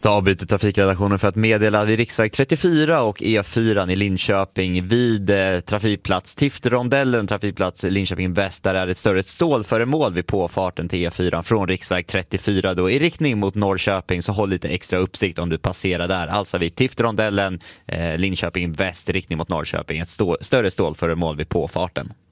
Då avbryter trafikredaktionen för att meddela vid riksväg 34 och E4 i Linköping vid trafikplats Tifterondellen, trafikplats Linköping Väst. Där är ett större stålföremål vid påfarten till E4 från riksväg 34 då i riktning mot Norrköping, så håll lite extra uppsikt om du passerar där. Alltså vid Tifterondellen, Linköping Väst i riktning mot Norrköping, ett större stålföremål vid påfarten.